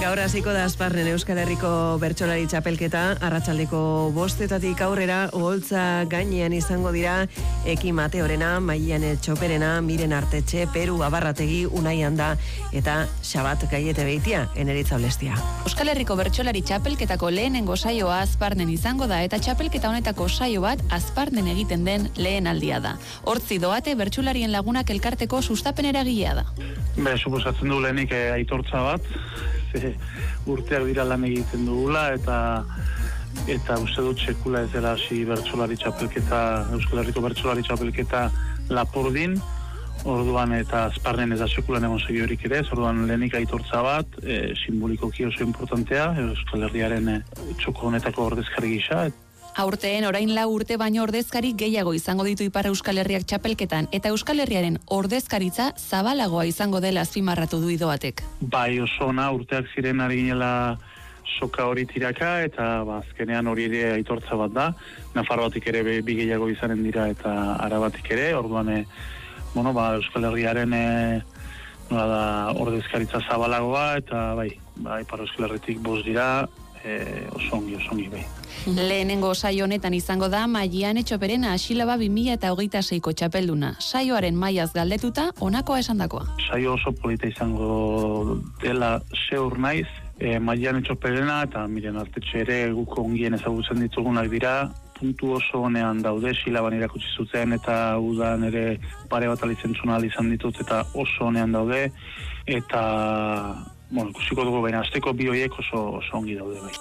Gaur hasiko da Asparren Euskal Herriko bertsolari txapelketa, arratsaldeko 5:00 aurrera, oholtza gainean izango dira Eki Mateorena, Maiane Txoperena, Miren Artetxe, Peru Abarrategi, Unai Anda eta Xabat Gaiete Beitia, Eneritza Olestia. Euskal Herriko bertsolari txapelketako lehenengo saioa Asparnen izango da eta txapelketa honetako saio bat Asparnen egiten den lehen aldia da. Hortzi doate bertsolarien lagunak elkarteko sustapen eragilea da. Suposatzen du lehenik aitortza bat, urteak dira lan egiten dugula eta uste dut sekula ez dela hasi bertsolari txapelketa, Euskal Herriko bertsolari txapelketa Lapurdin, orduan eta Asparnen ez da sekulan egon segiorik ere, orduan lehenik aitortza bat, simbolikoki oso importantea, Euskal Herriaren txoko honetako ordezkari gisa. Aurteen orain 4 urte baino ordezkari gehiago izango ditu Ipar Euskal Herriak txapelketan eta Euskal Herriaren ordezkaritza zabalagoa izango dela azpimarratu du Idoatek. Bai, oso ona urteak ziren ari ginela soka hori tiraka eta azkenean hori ere aitortza bat da. Nafarroatik ere bi gehiago izanen dira eta Arabatik ere, orduan Euskal Herriaren ordezkaritza zabalagoa eta bai, Ipar Euskal Herritik 5 dira. Oso ongi bai. Lehenengo saio honetan izango da Maiane Txoperena Asilaba 2026ko txapelduna. Saioaren mailaz galdetuta honakoa esandakoa. Saio oso polita izango dela seur naiz, Maiane Txoperena eta Miren Artetxe ere guk ongien ezagutzen ditugunak dira, puntu oso honean daude, Silaban irakutsi zuten eta udan ere pare bat alizentzuna izan ditut eta oso honean daude eta ikusiko dugu baina azteko bi horiek oso ongi daude bai.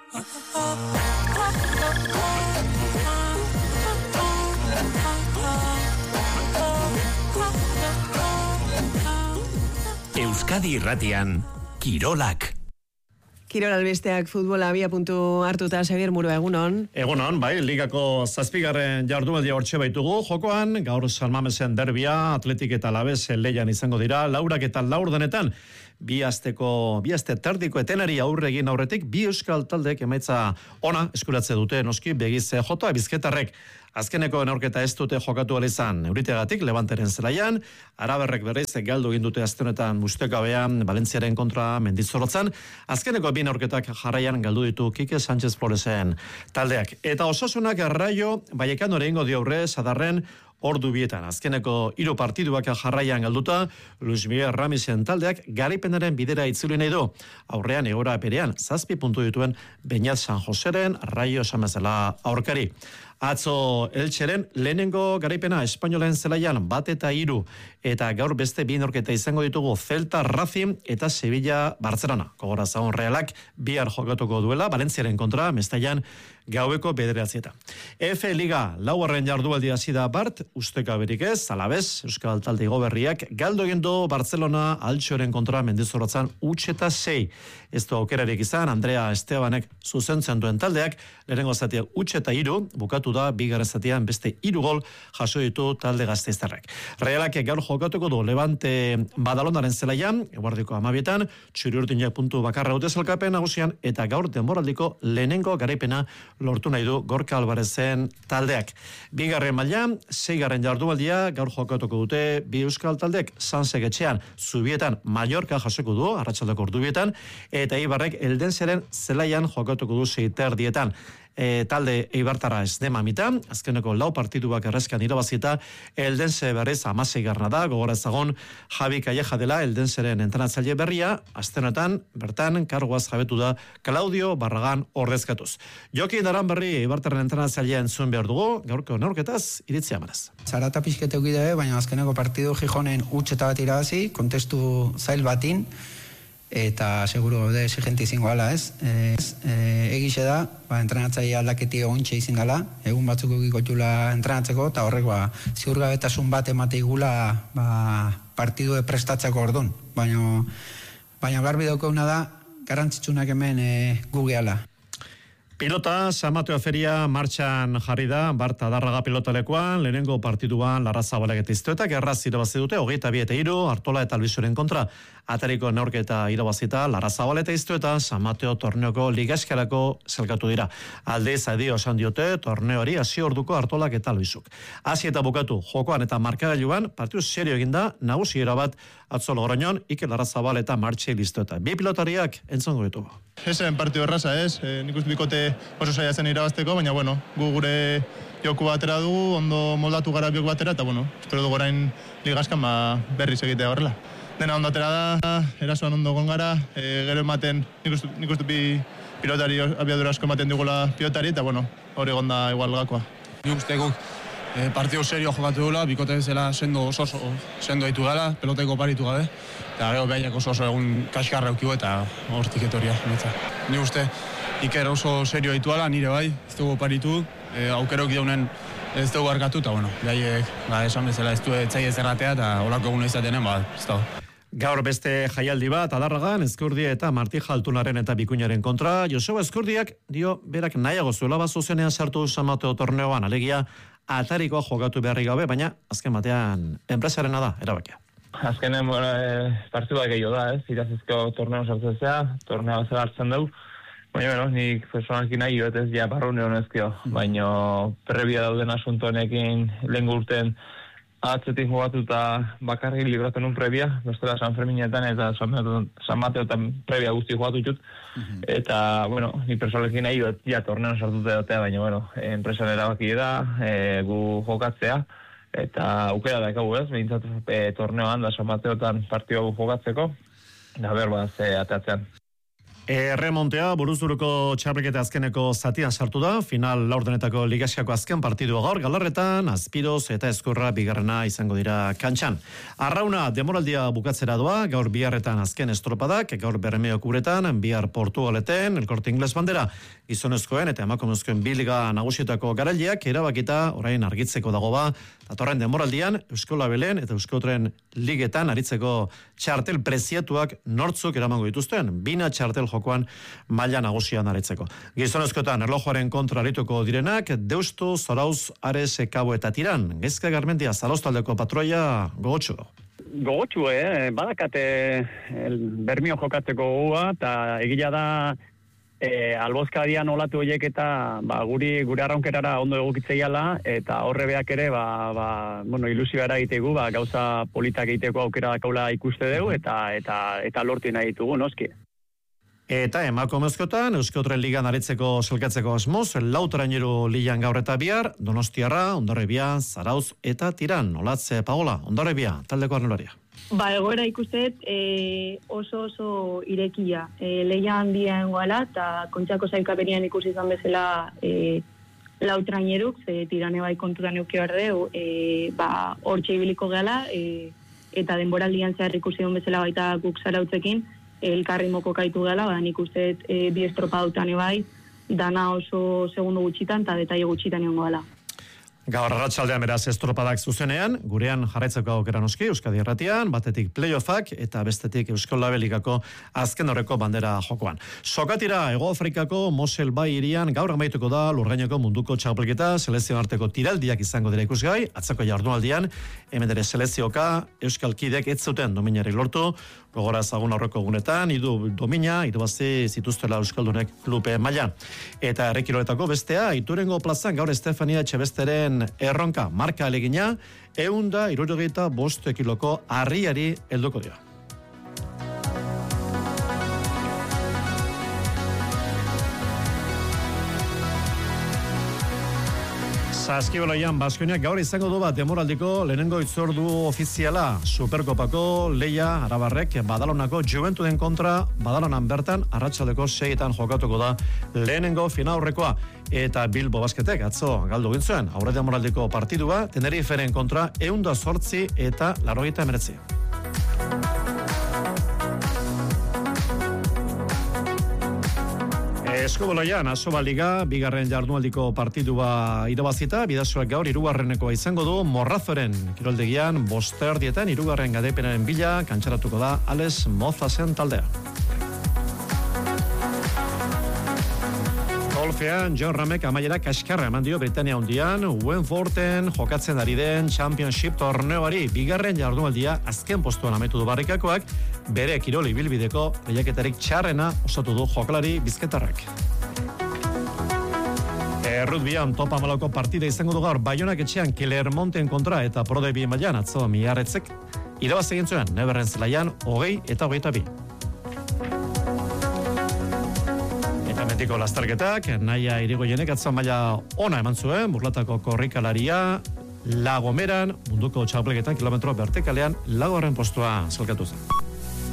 Euskadi Irratian, Kirolak. Kirol albisteak futbola abiapuntu hartuta, Xabier Muro, egunon. Egunon, bai, ligako 7. jardunaldia hortxe baitugu. Jokoan, gaur San Mamesen derbia, Atletik eta Alabes leian izango dira, 4 eta 4 denetan. Bi aste terdiko etenari aurregin aurretik, bi euskal taldek emaitza ona eskuratze dute noski begiz jota Bizkaitarrek. Azkeneko neurketa ez dute jokatu izan Euritegatik Levanteren zelaian, Araberrek berriz galdu egin dute aste honetan mustekabean Valentziaren kontra Mendizorrotzan. Azkeneko bi neurketak jarraian galdu ditu Kike Sánchez Floresen taldeak. Eta Osasunak Raio Vallecano egingo dio aurre Sadarren ordu bietan. Azkeneko 3 partiduak jarraian galduta, Luis Miguel Ramisen taldeak garaipenaren bidera itzuli nahi du. Aurrean egora berean 7 puntu dituen Beñat San Joseren Raio Samazela aurkari. Atzo Eltxeren lehenengo garaipena Espainolen zelaian 1-3 eta gaur beste bi neurketa izango ditugu Celta Racing eta Sevilla Barcelona. Gogorazagun Realak bihar jokatuko duela Valentziaren kontra Mestaian gaueko 9:00. F Liga 4. jardunaldia hasi da bart, usteka berik ez, Alabes, Euskal talde igoberriak galdu egin du Barcelona Altxoren kontra Mendizorrotzan 6-6. Ez du aukerarik izan, Andrea Estebanek zuzentzen duen taldeak, lehenengo zatia 6-3, bukatu da, bigarren zatian beste 3 gol jaso ditu talde gasteiztarrek. Realak gaur jokatuko du Levante Badalonaren zelaian, eguardiko 12etan, Txuri-Urdinak puntu bakarra dute zelkapen nagusian, eta gaur denboraldiko lehenengo garaipena lortu nahi du Gorka Albarezen taldeak. Bigarren mailan, 6. jardunaldia gaur jokatuko dute bi euskal taldek Sansek etxean, Zubietan Mallorca jasoko du, arratsaldeko ordubietan, eta Eibarrek Eldensearen zelaian jokatuko du 6:30. Talde Eibartarra ez demamita, azkeneko 4 partiduak errezkan irabazita, Eldense berriz 16. da, gogorazagon Javi Calleja dela Eldenseren entrenatzaile berria, astenetan bertan karguaz jabetu da Claudio Barragan ordezkatuz. Jokin Daran berri Eibartarren entrenatzailea entzun behar dugu, gaurko neurketaz iritzi amanaz. Zarata pixkete ukide, baina azkeneko partidu Gijonen 1 bat irabazi, kontestu zail batin, eta seguro gaude exigente izango ala, ez? Egixe da, entrenatzaile aldaketi ontsa izin dela, egun batzuk egikotxula entrenatzeko, eta horrek ziurgabetasun bat emate igula partidu prestatzeko ordun. Baina garbi daukauna da, garantzitsunak hemen gugeala. Pilota, San Mateo Feria martxan jarri da, Bart Adarraga pilotalekuan, lehenengo partiduan Larrazabalek eta Iztuetak erraz irabazi dute, 22-3, Artola eta Albizuren kontra. Atariko neurketa irabazita, Larrazabal eta Iztueta, San Mateo torneoko ligaskarako zelkatu dira. Aldez adio esan diote, torneori hasi orduko Artolak eta Albizuk. Hasi eta bukatu, jokoan eta markagailuan, partidu serio eginda, nagusiera bat, atzo Logroñon, Iker Larrazabal eta Martxe Iztueta. Bi pilotariak entzongo ditugu. Esen partidu erraza, nik uste bikote oso saia zen irabazteko, baina gu gure joku batera dugu, ondo moldatu gara joku batera, eta espero dugu orain ligaskan berriz egitea horrela. Dena ondo atera da, erasoan ondo gongara, gero ematen, nik uste bi pilotari abiadura asko ematen digula pilotari, eta hori gonda igual gakoa. Nik uste guk partidu serio jokatu dula, bikote zela sendo ditu gala, peloteko paritu gabe, eta gero behaiak oso egun kaskarra eukigu eta hortik etoria. Nik uste Iker oso serio ditu gala, nire bai, ez dugu paritu, aukerok daunen ez dugu arkatu, eta behaiek esan bezala ez du etzai ez erratea, eta holako egun izatenen, ez dago. Gaur beste jaialdi bat, Adarragan, Ezkurdia eta Marti Jaltunaren eta Bikuñaren kontra. Joseba Ezkurdiak, berak nahiago zuela bat zuzenean sartu San Mateo torneoan, alegia atarikoa jokatu beharri gabe, baina azken batean enpresarena da, erabakia. Azkenen partidu bat gehiago da, irazizko torneo sartzea, torneo zela hartzen dugu. Baina, nik personalki nahi ez ja barrune honezkio, baina prebia dauden asunto honekin lehen urten atzetik jogatu eta bakarrik libratu nun prebia, bestela San Ferminetan eta San Mateotan prebia guzti jogatu ditut. Eta, nik personalki nahi ja torneon sartute dotea, baina, enpresan erabaki da, gu jokatzea, eta aukera daukagu behintzat torneoan da San Mateotan partio jokatzeko, da berbaz ateatzean. Remontea, buruzuruko txapelketa azkeneko zatian sartu da, final laurdenetako ligaskako azken partidua gaur, Galarretan, Azpiroz eta Ezkurra bigarrena izango dira kantxan. Arrauna, demoraldia bukatzera doa, gaur biharretan azken estropadak, gaur Bermeok uretan, bihar Portugaleten, El Corte Inglés bandera, gizonezkoen eta emakumezkoen biliga nagusietako garaileak erabakita orain argitzeko dago ba, datorren demoraldian, Euskola Belen eta Euskotren ligetan aritzeko txartel preziatuak nortzuk eramango dituzten, bina txartel jokoan maila nagusian aritzeko. Gizonezkoetan erlojuaren kontra arituko direnak, Deustu, Zorauz, Ares, Kabo eta Tiran. Gezka Garmendia, Zalostaldeko patroia gogotxu. Gogotxu, badakate Bermio jokatzeko gogoa, eta egila da albozkadian olatu horiek eta gure arraunkerara ondo egokitzeiala, eta horre beak ere ilusioa egitegu, gauza politak egiteko aukera dakaula ikuste dugu, eta lortu nahi ditugu, noski. Eta emakumezkoetan, Euskotren ligan aritzeko selkatzeko asmoz, lautraineru ligan gaur eta bihar, Donostiarra, Hondarribia, Zarauz eta Tiran. Olatze, Paola, Hondarribia, taldeko arnolaria. Egoera ikustet oso irekia. Leia handia engoala, eta kontxako zailkaperian ikusi izan bezala lautraineruk, Tirane bai kontutan eukio ardeu, hortxe ibiliko gehala, eta denboraldian zehar ikusi hon bezala baita guk Zarautzekin, elkarri moko kaitu gala, nik uste bi estropa dutan ebai, dana oso segundo gutxitan eta detaile gutxitan egon gala. Gaur arratsaldean beraz estropadak zuzenean, gurean jarraitzeko aukera noski, Euskadi Irratian, batetik playoffak eta bestetik Euskola Beligako azken horreko bandera jokoan. Sokatira, Hego Afrikako Mosel Bai hirian gaur amaituko da Lurgaineko munduko txapelketa, selekzio arteko tiraldiak izango dira ikusgai, atzako jardunaldian, hemen ere selekzioka, Euskalkidek ez zuten dominari lortu, gogora ezagun aurreko egunetan, domina, irabazi zituztela Euskaldunek klupe mailan. Eta errekiroletako bestea, Iturengo plazan gaur Estefania Etxebesteren erronka marka alegina, 175 kiloko harriari helduko dira. Saskibaloian Baskoniak gaur izango du bat demoraldiko lehenengo itzordu ofiziala Superkopako Leia Arabarrek Badalonako Juventuden kontra Badalonan bertan arratsaldeko 6etan jokatuko da lehenengo finaurrekoa eta Bilbo Basketek atzo galdu egin zuen aurre demoraldiko partidua Teneriferen kontra 108 eta 89. Eskubaloian, Asoba Liga, bigarren jardunaldiko partidua irabazita, Bidasoak gaur hirugarrenekoa izango du, Morrazoren kiroldegian, bosterdietan hirugarren gadeipenaren bila, kantxaratuko da Ales Mozasen taldea. Golfean, John Ramek amaiera kaskarra eman dio Britania Hundian, Wentworthen jokatzen ari den Championship torneoari bigarren jardunaldia azken postuan amaitu du barrikakoak, bere kiroli bilbideko lehiaketarik txarrena osatu du jokalari bizketarrak. Rugbian topa malauko partida izango du gaur Baionak etxean Clermonten kontra eta Prode bi mailan atzo Miarretzek irabaz egin zuen Neverren zelaian 20 eta 22. Eta metiko lastarketak, Naia Irigoyenek atzo maila ona eman zuen, burlatako korrikalaria, La Gomeran, munduko txapelketan kilometro vertikalean 4. postua salkatu zen.